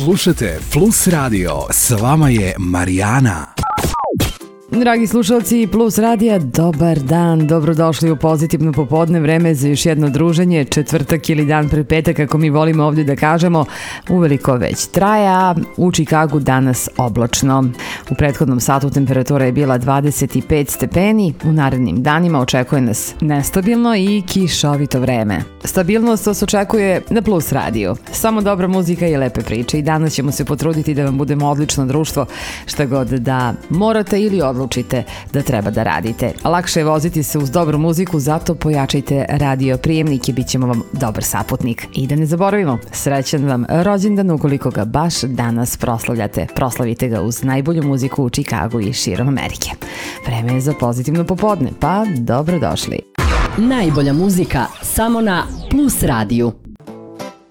Slušate Plus Radio, s vama je Marijana. Dragi slušalci Plus Radija, dobar dan, dobrodošli u pozitivno popodne, vreme za još jedno druženje, četvrtak ili dan pred petak, kako mi volimo ovdje da kažemo, uveliko već traje, a u Čikagu danas oblačno. U prethodnom satu temperatura je bila 25 stepeni, u narednim danima očekuje nas nestabilno i kišovito vreme. Stabilnost vas očekuje na Plus Radiju, samo dobra muzika i lepe priče i danas ćemo se potruditi da vam budemo odlično društvo, šta god da morate ili odlučite da treba da radite. Lakše je voziti se uz dobru muziku, zato pojačajte radio prijemnik i bit ćemo vam dobar saputnik. I da ne zaboravimo, srećan vam rođendan ukoliko ga baš danas proslavljate. Proslavite ga uz najbolju muziku u Čikagu i širom Amerike. Vreme je za pozitivno popodne, pa dobrodošli. Najbolja muzika samo na Plus Radiju.